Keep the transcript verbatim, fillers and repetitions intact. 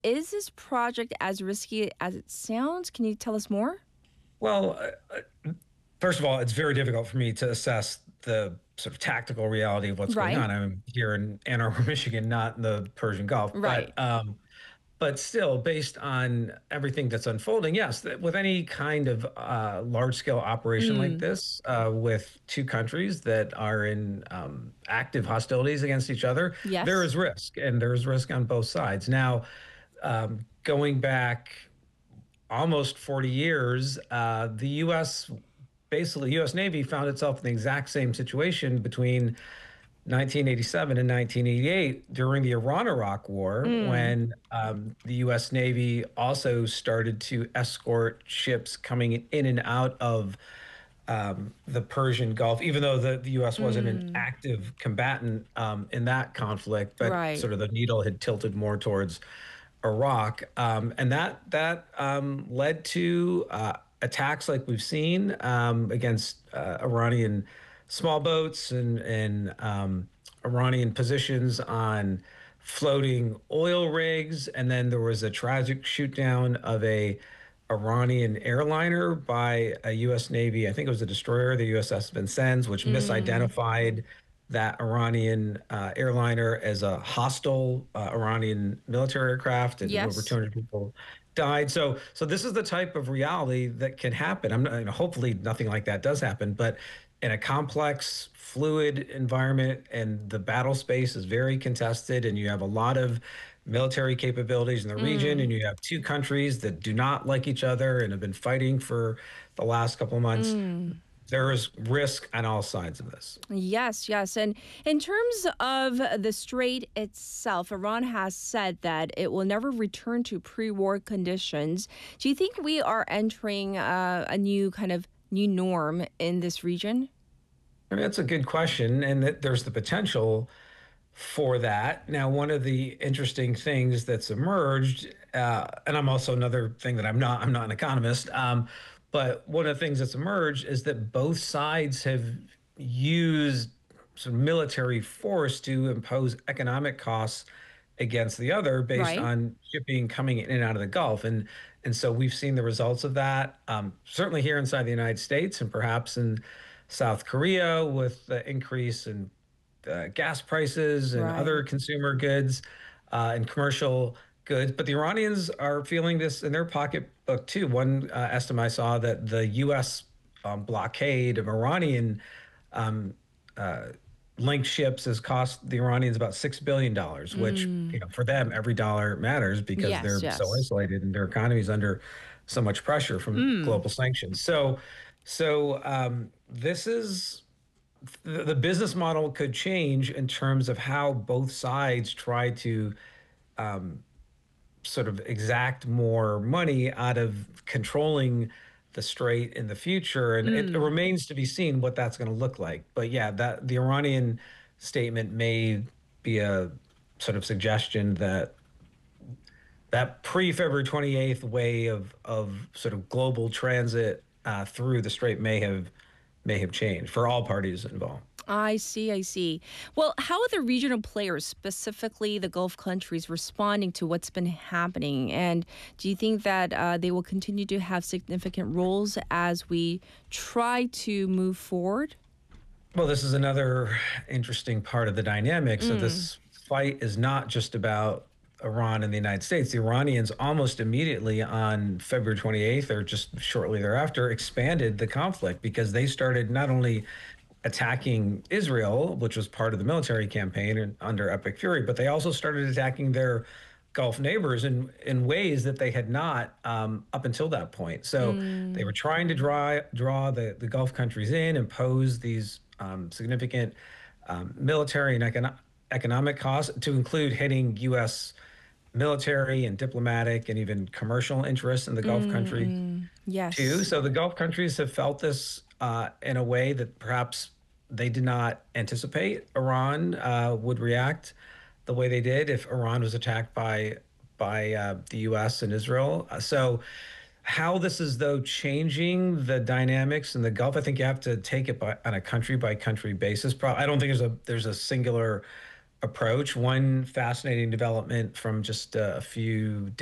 is this project as risky as it sounds? Can you tell us more? Well, uh, uh, first of all, it's very difficult for me to assess the sort of tactical reality of what's going Right. on. I'm here in Ann Arbor, Michigan, not in the Persian Gulf, Right. but um, but still, based on everything that's unfolding, yes, th- with any kind of uh, large-scale operation like Mm. this, uh, with two countries that are in um, active hostilities against each other, there Yes. is risk, and there is risk on both sides. Now, um, going back almost forty years, uh, the U S basically U S Navy found itself in the exact same situation between nineteen eighty-seven and nineteen eighty-eight during the Iran-Iraq War, Mm. when um, the U S Navy also started to escort ships coming in and out of um, the Persian Gulf, even though the, the U S wasn't an Mm. active combatant um, in that conflict, but Right. sort of the needle had tilted more towards Iraq, um, and that that um, led to uh, attacks like we've seen um, against uh, Iranian small boats and and um, Iranian positions on floating oil rigs, and then there was a tragic shoot down of a Iranian airliner by a U S Navy. I think it was a destroyer, the U S S Vincennes, which Mm. misidentified that Iranian uh, airliner as a hostile uh, Iranian military aircraft, and over Yes. two hundred people died. So, so this is the type of reality that can happen. I'm not, you know, hopefully nothing like that does happen, but in a complex, fluid environment, and the battle space is very contested, and you have a lot of military capabilities in the region, Mm. and you have two countries that do not like each other and have been fighting for the last couple of months. Mm. There is risk on all sides of this. Yes, yes. And in terms of the strait itself, Iran has said that it will never return to pre war conditions. Do you think we are entering uh, a new kind of new norm in this region? I mean, that's a good question, and that there's the potential for that. Now, one of the interesting things that's emerged, uh, and I'm also another thing that I'm not, I'm not an economist, um, but one of the things that's emerged is that both sides have used some military force to impose economic costs against the other based Right. on shipping coming in and out of the Gulf. And and so we've seen the results of that, um, certainly here inside the United States and perhaps in South Korea with the increase in uh, gas prices and Right. other consumer goods uh, and commercial goods. But the Iranians are feeling this in their pocketbook too. One uh, estimate I saw that the U S um, blockade of Iranian um, uh, linked ships has cost the Iranians about six billion dollars, which, you Mm. know, for them every dollar matters because Yes, they're so yes. isolated and their economy is under so much pressure from Mm. global sanctions. So, so um, this is the, the business model could change in terms of how both sides try to um, sort of exact more money out of controlling the strait in the future, and it, it Mm. remains to be seen what that's going to look like. But yeah, that the Iranian statement may be a sort of suggestion that that pre-February twenty-eighth way of of sort of global transit uh, through the strait may have may have changed for all parties involved. I see, I see. Well, how are the regional players, specifically the Gulf countries, responding to what's been happening? And do you think that uh, they will continue to have significant roles as we try to move forward? Well, this is another interesting part of the dynamic. So Mm. this fight is not just about Iran and the United States. The Iranians almost immediately on February twenty-eighth or just shortly thereafter expanded the conflict because they started not only attacking Israel, which was part of the military campaign and under Epic Fury, but they also started attacking their Gulf neighbors in in ways that they had not um, up until that point. So they Mm. were trying to draw draw the, the Gulf countries in, impose these um, significant um, military and econo- economic costs to include hitting U S military and diplomatic and even commercial interests in the Gulf Mm. countries Mm. too. Yes. So the Gulf countries have felt this uh, in a way that perhaps they did not anticipate Iran uh, would react the way they did if Iran was attacked by by uh, the U S and Israel. Uh, so how this is though changing the dynamics in the Gulf, I think you have to take it by, on a country by country basis. Pro- I don't think there's a there's a singular approach. One fascinating development from just uh, a few